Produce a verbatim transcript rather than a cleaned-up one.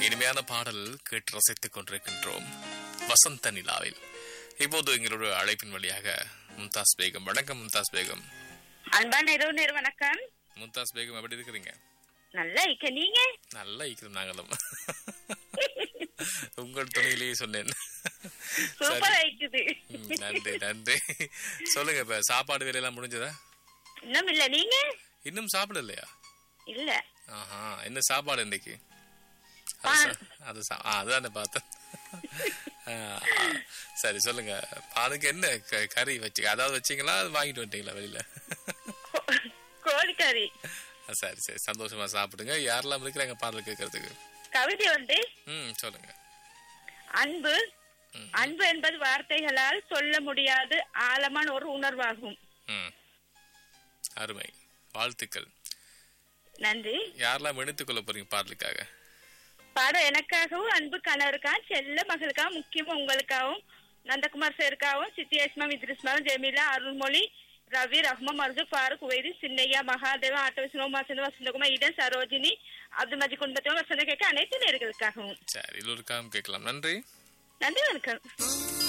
இனிமையான பாடல் கேட்டு ரசித்துக் கொண்டிருக்கின்றோம் வசந்த நிலாவில். இப்போது எங்களுடைய அழைப்பின் வழியாக மும்தாஸ் பேகம். வணக்கம் மும்தாஸ் பேகம். அன்பான இரவு நேர வணக்கம். மும்தாஸ் பேகம் எப்படி இருக்கிறீங்க? நல்லா இருக்க நீங்க? நல்லா இருக்கிறோம் நாங்களும். உங்கள் துணையிலேயே சொன்னேன். சூப்பரா இருக்குது. நன்றி நன்றி. சொல்லுங்க, இப்ப சாப்பாடு வேலையெல்லாம் முடிஞ்சதா? இன்னும் இல்ல. நீங்க இன்னும் சாப்பிடலையா? இல்ல. ஆஹா, என்ன சாப்பாடு இன்னைக்கு? அது அதான பார்த்தேன். சரி சொல்லுங்க, அதுக்கு என்ன கறி வச்சு அதாவது வச்சீங்களா வாங்கிட்டு வந்துட்டீங்களா வெளியில? கோழிக்கறி. சரி சரி, சந்தோஷமா சாப்பிடுங்க. யாரெல்லாம் இருக்கிறாங்க பாடல் கேட்கறதுக்கு? கவிதை வந்து ம் சொல்லுங்க. அன்பு அன்பு என்பது வார்த்தைகளால் சொல்ல முடியாது ஆழமான ஒரு உணர்வாகும். ம், அருமை, வாழ்த்துக்கள். நன்றி. யாரெல்லாம் எடுத்துக் கொள்ள போறீங்க பாடலுக்காக? பாடம் எனக்காகவும், அன்பு கணவருக்காகவும், செல்ல மகளுக்காகவும், முக்கியமா உங்களுக்காகவும், நந்தகுமார் சாருக்காகவும், சித்தியஸ்மா, வித்ரிஸ்மாவும், ஜெமிலா, அருள்மொழி, ரவி, ரஹ்மா, மர்சு, ஃபாரூக், உவைதி, சின்னையா, மகாதேவா, ஆட்டோசினோமா, சிந்து, வசந்தகுமார், ஈடன், சரோஜினி, அப்துல் மஜி குடும்பத்தையும் வசந்த கேட்க அனைத்து நேர்களுக்காகவும். சரி, எல்லோருக்காகவும் கேட்கலாம். நன்றி. நன்றி, வணக்கம்.